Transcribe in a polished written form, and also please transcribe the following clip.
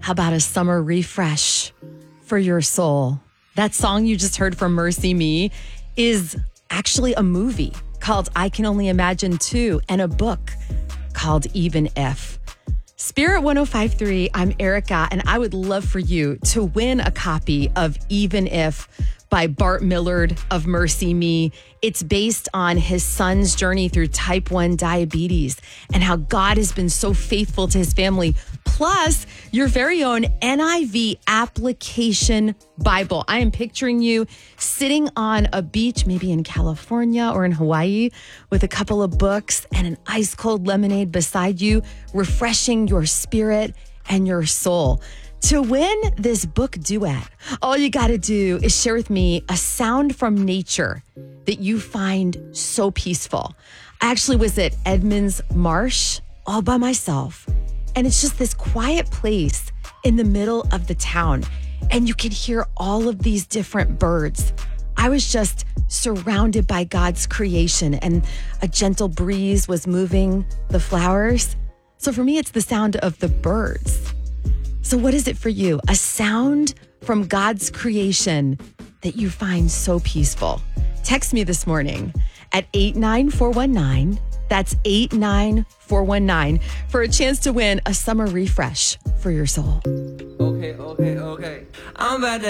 How about a summer refresh for your soul? That song you just heard from Mercy Me is actually a movie called I Can Only Imagine 2 and a book called Even If. Spirit 105.3, I'm Erica, and I would love for you to win a copy of Even If by Bart Millard of Mercy Me. It's based on his son's journey through type 1 diabetes and how God has been so faithful to his family. Plus, your very own NIV application Bible. I am picturing you sitting on a beach, maybe in California or in Hawaii, with a couple of books and an ice cold lemonade beside you, refreshing your spirit and your soul. To win this book duet, all you got to do is share with me a sound from nature that you find so peaceful. I actually was at Edmonds Marsh all by myself, and it's just this quiet place in the middle of the town, and you can hear all of these different birds. I was just surrounded by God's creation, and a gentle breeze was moving the flowers. So for me, it's the sound of the birds. So what is it for you? A sound from God's creation that you find so peaceful? Text me this morning at 89419. That's 89419 for a chance to win a summer refresh for your soul. Okay. I'm about to